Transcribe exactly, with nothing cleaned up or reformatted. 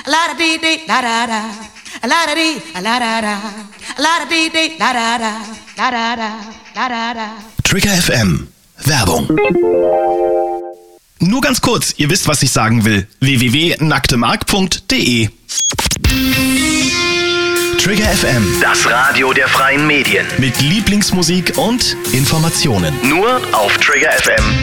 la da dee dee la da da, la da dee la da da, la da dee dee la da da, la da da, la da da. Trigger F M. Werbung. Nur ganz kurz, ihr wisst, was ich sagen will. w w w punkt nacktemark punkt de Trigger F M. Das Radio der freien Medien. Mit Lieblingsmusik und Informationen. Nur auf trigger f m